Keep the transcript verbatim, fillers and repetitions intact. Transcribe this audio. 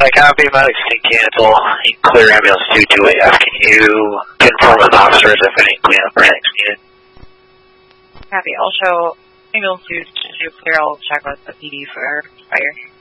I copy medics can cancel. You can clear ambulance two two A F. Can you confirm with officers if any cleanup or anything's needed? Copy. Also, ambulance two two clear. I'll check with the P D for fire.